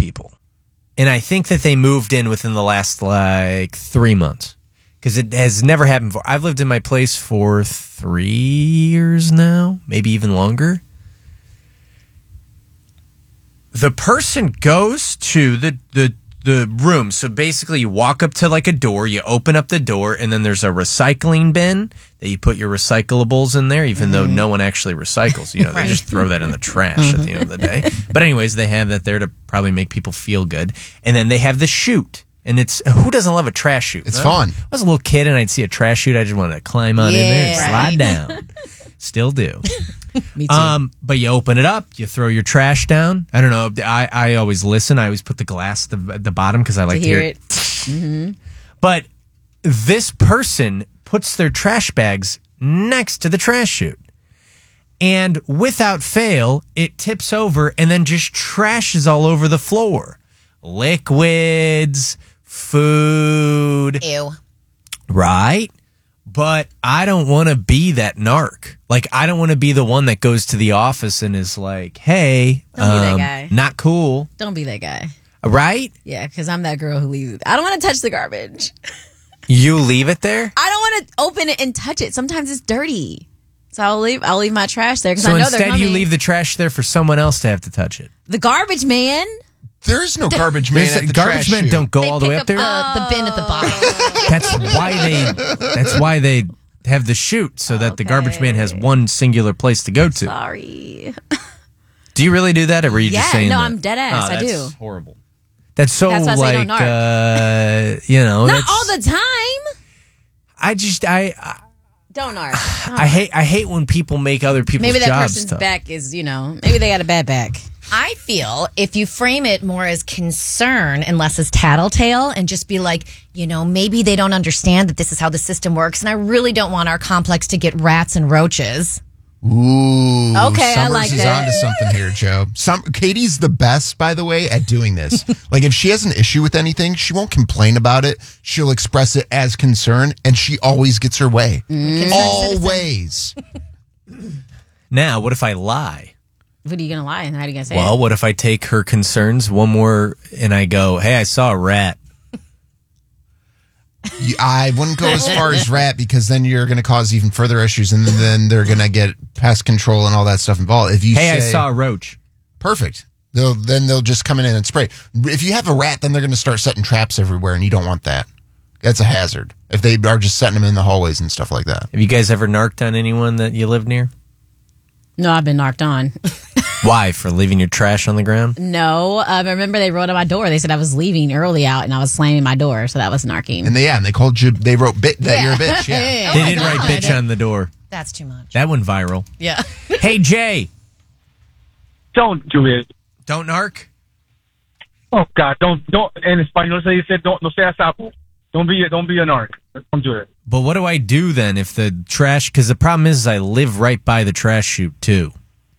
people. And I think that they moved in within the last, 3 months. Because it has never happened before. I've lived in my place for 3 years now, maybe even longer. The person goes to the room. So basically you walk up to like a door, you open up the door, and then there's a recycling bin that you put your recyclables in there, even though no one actually recycles. You know, they just throw that in the trash at the end of the day. But anyways, they have that there to probably make people feel good. And then they have the chute. And it's, who doesn't love a trash chute? It's fun. I was a little kid and I'd see a trash chute. I just wanted to climb on in there and slide down. Still do. Me too. But you open it up, you throw your trash down. I don't know. I always listen. I always put the glass at the bottom because I like to hear it. Mm-hmm. But this person puts their trash bags next to the trash chute. And without fail, it tips over and then just trashes all over the floor. Liquids, food. Ew. Right? But I don't want to be that narc. Like, I don't want to be the one that goes to the office and is like, hey, Don't be that guy. not cool. Don't be that guy. Right? Yeah, because I'm that girl who leaves. I don't want to touch the garbage. You leave it there? I don't want to open it and touch it. Sometimes it's dirty. So I'll leave my trash there because So I know they're instead coming. you leave the trash there for someone else to have to touch it. The garbage man. There is no garbage man at the Garbage trash men chute. don't go They all the way pick up there. the bin at the bottom. That's why they have the chute so that the garbage man has one singular place to go to. Sorry. Do you really do that, or were you just saying no, that? I'm dead ass. I that's do. horrible. That's so That's why I say don't not Not all the time. I Don't narc. I hate when people make other people's Maybe that jobs person's tough. back is, maybe they got a bad back. I feel if you frame it more as concern and less as tattletale and just be like, maybe they don't understand that this is how the system works. And I really don't want our complex to get rats and roaches. Ooh. Okay, I Summers like is that. onto something here, Joe. Katie's the best, by the way, at doing this. Like, if she has an issue with anything, she won't complain about it. She'll express it as concern, and she always gets her way. Always. Now, what if I lie? What are you going to lie? And how are you going to say Well, it? what if I take her concerns one more and I go, hey, I saw a rat. I wouldn't go as far as rat because then you're going to cause even further issues, and then they're going to get pest control and all that stuff involved. If you Hey, I say, saw a roach. perfect. They'll just come in and spray. If you have a rat, then they're going to start setting traps everywhere, and you don't want that. That's a hazard. If they are just setting them in the hallways and stuff like that. Have you guys ever narked on anyone that you live near? No, I've been knocked on. Why? For leaving your trash on the ground? No, I remember they wrote on my door. They said I was leaving early out and I was slamming my door. So that was narking. And they called you. They wrote that you're a bitch. Yeah. They did write bitch on the door. That's too much. That went viral. Yeah. Hey, Jay. Don't do it. Don't narc? Oh God, don't. En español se dice no seas sapo. Don't be a narc. Don't do it. But what do I do then if the trash... Because the problem is I live right by the trash chute, too.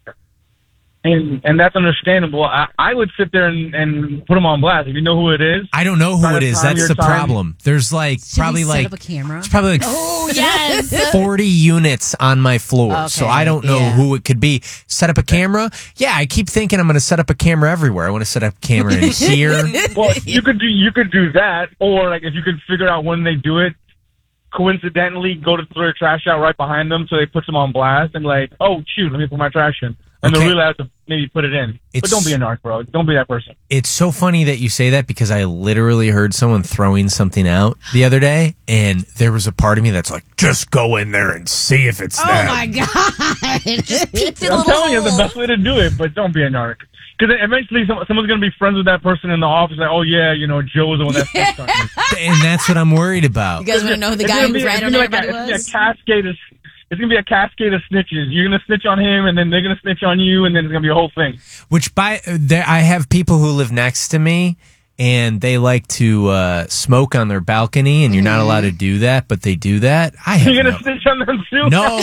And that's understandable. I would sit there and put them on blast. If you know who it is. I don't know who it is. That's the problem. There's Should we set up a camera? There's probably Oh, yes. 40 units on my floor. Okay, So I don't know yeah. who it could be. Set up a camera? Yeah, I keep thinking I'm going to set up a camera everywhere. I want to set up a camera in here. Well, you could do that, or like if you could figure out when they do it, coincidentally go to throw your trash out right behind them, so they put them on blast and like, oh shoot, let me put my trash in, and they'll realize to maybe put it in. But don't be a narc, bro. Don't be that person. It's so funny that you say that because I literally heard someone throwing something out the other day, and there was a part of me that's like, just go in there and see if it's them. Oh my God. Just peek through the I'm little telling you, hole. the best way to do it, but don't be a narc. Because eventually someone's going to be friends with that person in the office. Like, oh, yeah, Joe was the one that snitched on you. And that's what I'm worried about. You guys want to know who the It's guy gonna who be- ratted it's on gonna be like everybody It's was? going to be a cascade of snitches. You're going to snitch on him, and then they're going to snitch on you, and then it's going to be a whole thing. Which I have people who live next to me, and they like to smoke on their balcony, and you're not allowed to do that, but they do that. You're going to snitch on them, too? No.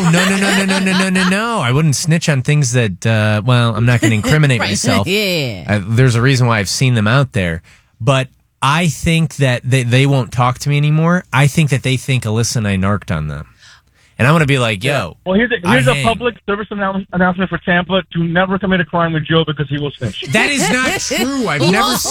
I wouldn't snitch on things that, I'm not going to incriminate myself. Yeah. There's a reason why I've seen them out there. But I think that they won't talk to me anymore. I think that they think Alyssa and I narked on them. And I'm going to be like, yo. Well, here's a hang. public service announcement for Tampa to never commit a crime with Joe because he will snitch. That is not true. I've never